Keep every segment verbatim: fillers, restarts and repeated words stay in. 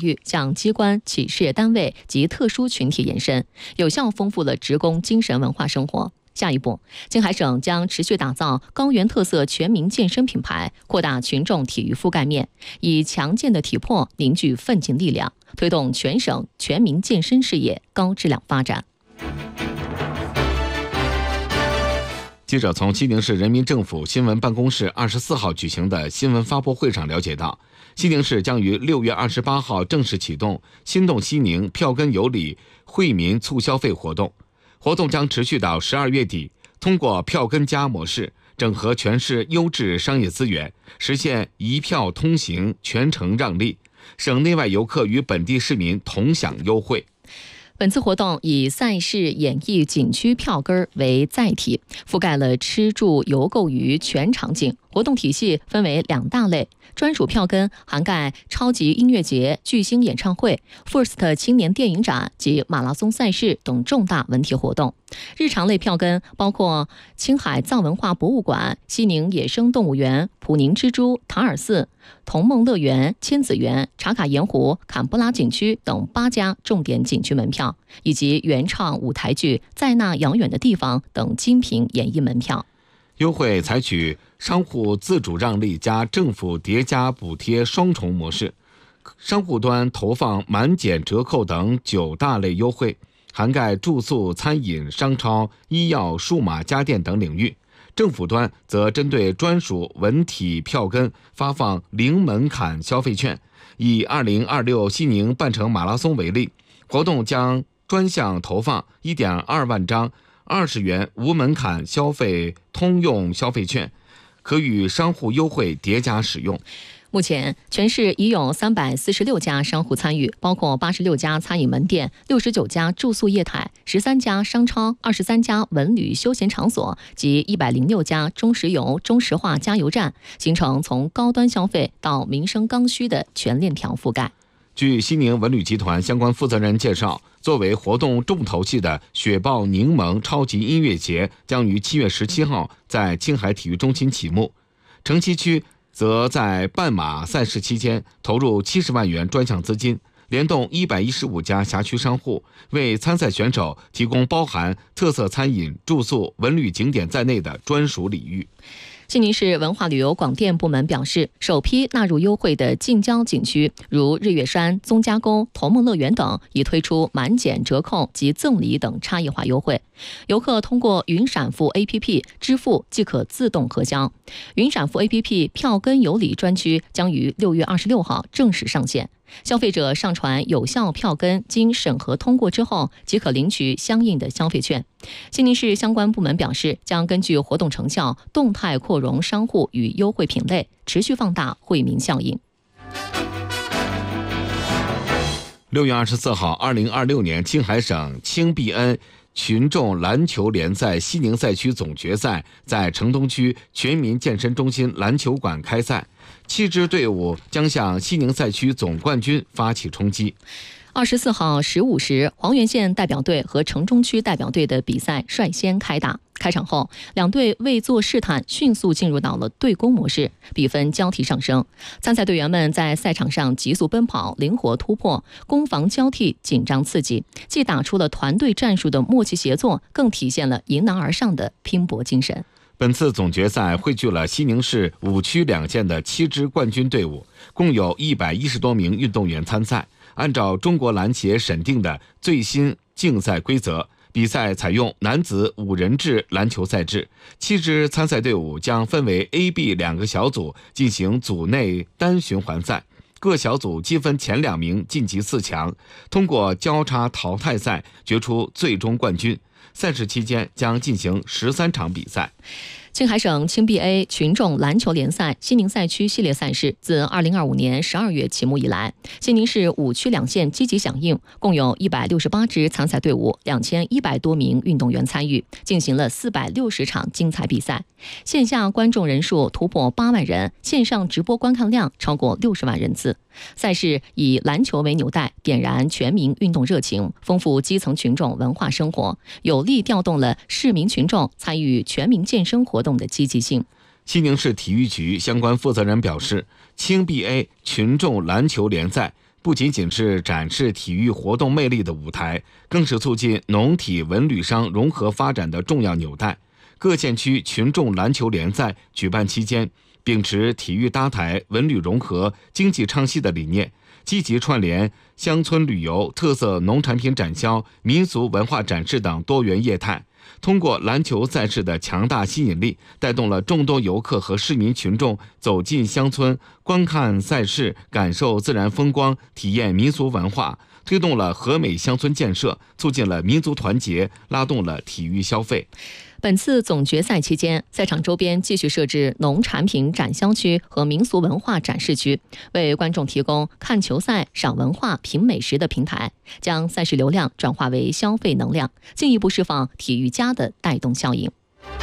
域向机关、企事业单位及特殊群体延伸，有效丰富了职工精神文化生活。下一步，青海省将持续打造高原特色全民健身品牌，扩大群众体育覆盖面，以强健的体魄凝聚奋进力量，推动全省全民健身事业高质量发展。 记者从西宁市人民政府新闻办公室二十四号举行的新闻发布会上了解到，西宁市将于六月二十八号正式启动心动西宁票根有礼惠民促消费活动，活动将持续到十二月底，通过票根加模式整合全市优质商业资源，实现一票通行、全程让利，省内外游客与本地市民同享优惠。 本次活动以赛事演艺景区票根为载体，覆盖了吃住游购娱全场景。活动体系分为两大类，专属票根涵盖超级音乐节、巨星演唱会、First 青年电影展及马拉松赛事等重大文体活动。日常类票根包括青海藏文化博物馆、西宁野生动物园、普宁之珠、塔尔寺、童梦乐园、千子园、茶卡盐湖、坎布拉景区等八家重点景区门票，以及原创舞台剧《在那遥远的地方》等精品演艺门票。 优惠采取商户自主让利加政府叠加补贴双重模式，商户端投放满减折扣等九大类优惠，涵盖住宿、餐饮、商超、医药、数码家电等领域。政府端则针对专属文体票根发放零门槛消费券。以二零二六西宁半程马拉松为例，活动将专项投放 一点二万张二十元无门槛消费通用消费券，可与商户优惠叠加使用。 目前，全市已有三百四十六家商户参与，包括八十六家餐饮门店、六十九家住宿业态、十三家商超、二十三家文旅休闲场所及一百零六家中石油、中石化加油站，形成从高端消费到民生刚需的全链条覆盖。 据西宁文旅集团相关负责人介绍，作为活动重头戏的雪豹柠檬超级音乐节将于七月十七号在青海体育中心启幕，城西区则在半马赛事期间投入七十万元专项资金，联动一百一十五家辖区商户，为参赛选手提供包含特色餐饮、住宿、文旅景点在内的专属礼遇。 西宁市文化旅游广电部门表示，首批纳入优惠的近郊景区，如日月山、宗家沟、童梦乐园等，已推出满减折扣及赠礼等差异化优惠。游客通过云闪付 A P P 支付即可自动核销。云闪付 A P P 票根有礼专区将于六月二十六号正式上线。消费者上传有效票根，经审核通过之后，即可领取相应的消费券。西宁市相关部门表示，将根据活动成效，动态扩容商户与优惠品类，持续放大惠民效应。 六月二十四号，二零二六年青海省青必恩群众篮球联赛西宁赛区总决赛在城东区全民健身中心篮球馆开赛，七支队伍将向西宁赛区总冠军发起冲击。 二十四号十五时，黄原县代表队和城中区代表队的比赛率先开打。开场后，两队未做试探，迅速进入到了对攻模式，比分交替上升。参赛队员们在赛场上急速奔跑，灵活突破，攻防交替，紧张刺激，既打出了团队战术的默契协作，更体现了迎难而上的拼搏精神。 本次总决赛汇聚了西宁市五区两县的七支冠军队伍，共有一百一十多名运动员参赛。按照中国篮协审定的最新竞赛规则，比赛采用男子五人制篮球赛制，七支参赛队伍将分为 A、B 两个小组进行组内单循环赛，各小组积分前两名晋级四强，通过交叉淘汰赛决出最终冠军。赛事期间将进行十三场比赛。 青海省青必 A 群众篮球联赛西宁赛区系列赛事自二零二五年十二月启幕以来，西宁市五区两县积极响应，共有一百六十八支参赛队伍，两千一百多名运动员参与，进行了四百六十场精彩比赛。线下观众人数突破八万人，线上直播观看量超过六十万人次。赛事以篮球为纽带，点燃全民运动热情，丰富基层群众文化生活，有力调动了市民群众参与全民健身活动的积极性。 西宁市体育局相关负责人表示，青必 A 群众篮球联赛不仅仅是展示体育活动魅力的舞台，更是促进农体文旅商融合发展的重要纽带。各县区群众篮球联赛举办期间，秉持体育搭台、文旅融合、经济唱戏的理念，积极串联乡村旅游、特色农产品展销、民俗文化展示等多元业态。通过篮球赛事的强大吸引力，带动了众多游客和市民群众走进乡村，观看赛事，感受自然风光，体验民俗文化，推动了和美乡村建设，促进了民族团结，拉动了体育消费。 本次总决赛期间，赛场周边继续设置农产品展销区和民俗文化展示区，为观众提供看球赛、赏文化、品美食的平台，将赛事流量转化为消费能量，进一步释放体育家的带动效应。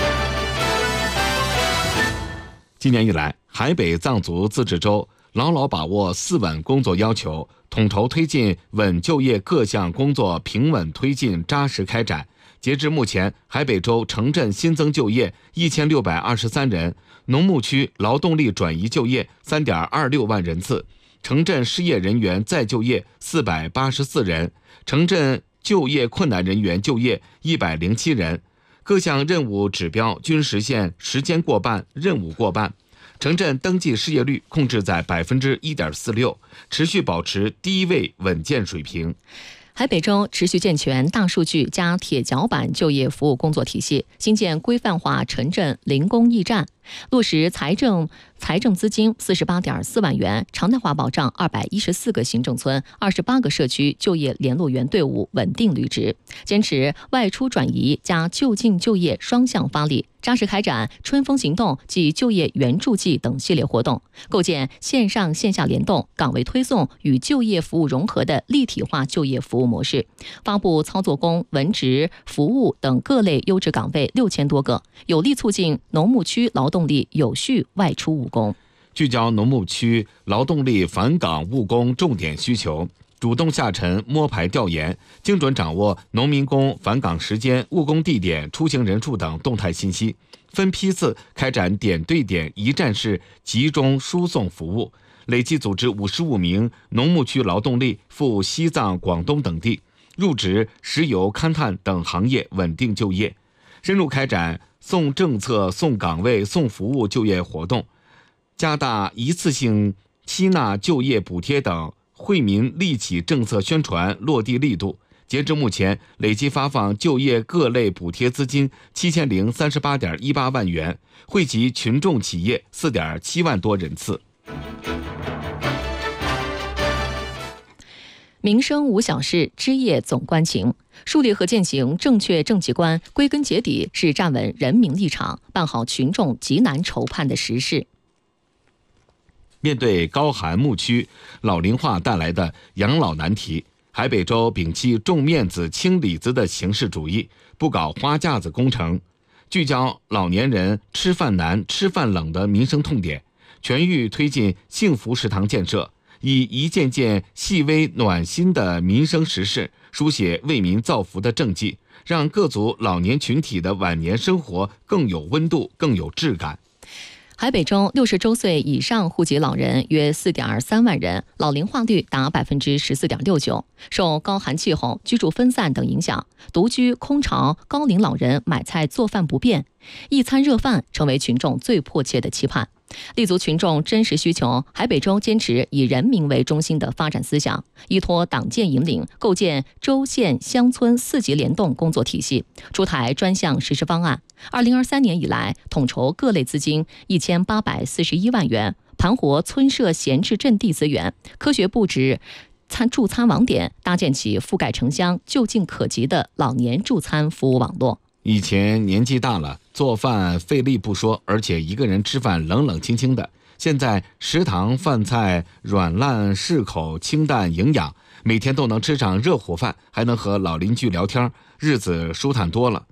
今年以来，海北藏族自治州牢牢把握四稳工作要求，统筹推进稳就业各项工作平稳推进，扎实开展。截至目前，海北州城镇新增就业一千六百二十三人，农牧区劳动力转移就业三点二六万人次，城镇失业人员再就业四百八十四人，城镇就业困难人员就业一百零七人，各项任务指标均实现时间过半、任务过半。城镇登记失业率控制在百分之一点四六，持续保持低位稳健水平。 海北州持续健全大数据加铁脚板就业服务工作体系，新建规范化城镇零工驿站，落实财政财政资金四十八点四万元，常态化保障二百一十四个行政村、二十八个社区就业联络员队伍稳定履职，坚持外出转移加就近就业双向发力，扎实开展春风行动及就业援助季等系列活动，构建线上线下联动、岗位推送与就业服务融合的立体化就业服务模式，发布操作工、文职、服务等各类优质岗位六千多个，有力促进农牧区劳动力有序外出务工。 聚焦农牧区劳动力返岗务工重点需求，主动下沉摸排调研，精准掌握农民工返岗时间、务工地点、出行人数等动态信息，分批次开展点对点一站式集中输送服务，累计组织五十五名农牧区劳动力赴西藏、广东等地，入职石油、勘探等行业稳定就业，深入开展送政策、送岗位、送服务就业活动，加大一次性吸纳就业补贴等惠民利企政策宣传落地力度。截至目前，累计发放就业各类补贴资金七千零三十八点一八万元，惠及群众企业四点七万多人次。 民生无小事，枝叶总关情。树立和践行正确政绩观，归根结底是站稳人民立场，办好群众急难愁盼的实事。 面对高寒牧区老龄化带来的养老难题，海北州摒弃重面子轻里子的形式主义，不搞花架子工程，聚焦老年人吃饭难、吃饭冷的民生痛点，全域推进幸福食堂建设，以一件件细微暖心的民生实事，书写为民造福的政绩，让各族老年群体的晚年生活更有温度、更有质感。 海北州六十周岁以上户籍老人约四点三万人，老龄化率达百分之十四点六九。受高寒气候、居住分散等影响，独居、空巢、高龄老人买菜做饭不便，一餐热饭成为群众最迫切的期盼。立足群众真实需求，海北州坚持以人民为中心的发展思想，依托党建引领，构建州县乡村四级联动工作体系，出台专项实施方案。二零二三年以来，统筹各类资金一千八百四十一万元，盘活村社闲置阵地资源，科学布置餐助餐网点，搭建起覆盖城乡、就近可及的老年助餐服务网络。 以前年纪大了，做饭费力不说，而且一个人吃饭冷冷清清的。现在食堂饭菜软烂适口、清淡营养，每天都能吃上热乎饭，还能和老邻居聊天，日子舒坦多了。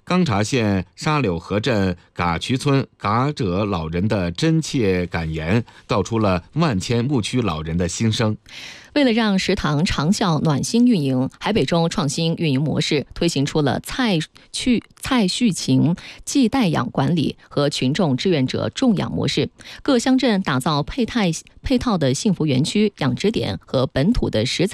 钢察县沙柳河镇嘎渠村嘎者老人的真切感言，道出了万千牧区老人的心声。 为了让食堂长效暖心运营，海北中创新运营模式，推行出了菜去菜畜禽寄代养管理和群众志愿者种养模式。各乡镇打造配套配套的幸福园区、养殖点和本土的食材